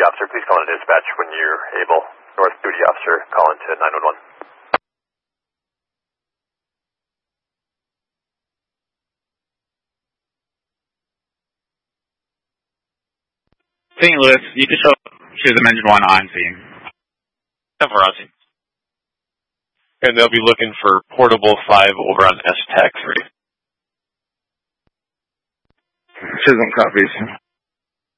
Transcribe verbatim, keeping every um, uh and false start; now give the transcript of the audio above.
officer, please call in to dispatch when you're able. North duty officer, call in to nine one one. Saint Louis, you can show to the Engine one on scene. Cover on scene. And they'll be looking for Portable five over on S TAC three. Chisholm copies.